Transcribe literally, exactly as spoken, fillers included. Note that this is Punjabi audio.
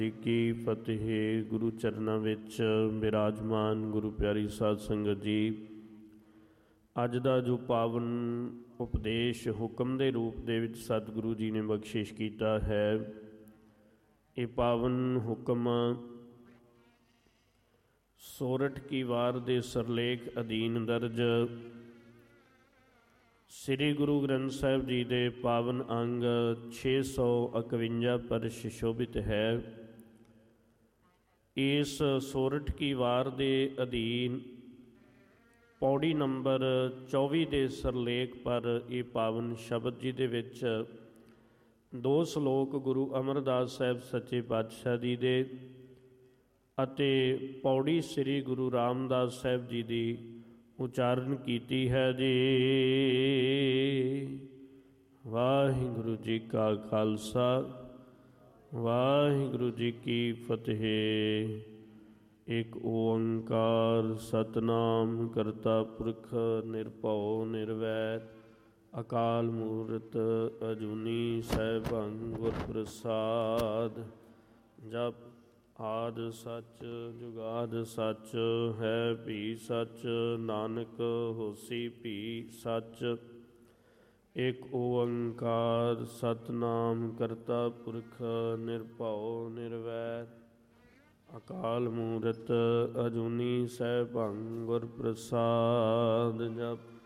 ਜੀ ਕੀ ਫਤਿਹ। ਗੁਰੂ ਚਰਨਾਂ ਵਿੱਚ ਬਿਰਾਜਮਾਨ ਗੁਰੂ ਪਿਆਰੀ ਸਾਧ ਸੰਗਤ ਜੀ, ਅੱਜ ਦਾ ਜੋ ਪਾਵਨ ਉਪਦੇਸ਼ ਹੁਕਮ ਦੇ ਰੂਪ ਦੇ ਵਿੱਚ ਸਤਿਗੁਰੂ ਜੀ ਨੇ ਬਖਸ਼ਿਸ਼ ਕੀਤਾ ਹੈ, ਇਹ ਪਾਵਨ ਹੁਕਮ ਸੋਰਠ ਕੀ ਵਾਰ ਦੇ ਸਰਲੇਖ ਅਧੀਨ ਦਰਜ ਸ੍ਰੀ ਗੁਰੂ ਗ੍ਰੰਥ ਸਾਹਿਬ ਜੀ ਦੇ ਪਾਵਨ ਅੰਗ ਛੇ ਸੌ ਇਕਵੰਜਾ ਪਰ ਸੁਸ਼ੋਭਿਤ ਹੈ। ਇਸ ਸੋਰਠ ਕੀ ਵਾਰ ਦੇ ਅਧੀਨ ਪੌੜੀ ਨੰਬਰ ਚੌਵੀ ਦੇ ਸਰਲੇਖ ਪਰ ਇਹ ਪਾਵਨ ਸ਼ਬਦ ਜੀ ਦੇ ਵਿੱਚ ਦੋ ਸ਼ਲੋਕ ਗੁਰੂ ਅਮਰਦਾਸ ਸਾਹਿਬ ਸੱਚੇ ਪਾਤਸ਼ਾਹ ਜੀ ਦੇ ਅਤੇ ਪੌੜੀ ਸ੍ਰੀ ਗੁਰੂ ਰਾਮਦਾਸ ਸਾਹਿਬ ਜੀ ਦੀ ਉਚਾਰਨ ਕੀਤੀ ਹੈ ਜੀ। ਵਾਹਿਗੁਰੂ ਜੀ ਕਾ ਖਾਲਸਾ, ਵਾਹਿਗੁਰੂ ਜੀ ਕੀ ਫਤਿਹ। ਇੱਕ ਓੰਕਾਰ ਸਤਿਨਾਮ ਕਰਤਾ ਪੁਰਖ ਨਿਰਭਉ ਨਿਰਵੈਰ ਅਕਾਲ ਮੂਰਤ ਅਜੂਨੀ ਸੈਭੰ ਗੁਰ ਪ੍ਰਸਾਦ। ਜਪ ਆਦ ਸੱਚ ਜੁਗਾਦ ਸੱਚ ਹੈ ਭੀ ਸੱਚ, ਨਾਨਕ ਹੋਸੀ ਭੀ ਸੱਚ। ਇੱਕ ਓੰਕਾਰ ਸਤਿਨਾਮ ਕਰਤਾ ਪੁਰਖ ਨਿਰਭਉ ਨਿਰਵੈਰ ਅਕਾਲ ਮੂਰਤ ਅਜੂਨੀ ਸੈਭੰ ਗੁਰ ਪ੍ਰਸਾਦ। ਜਪ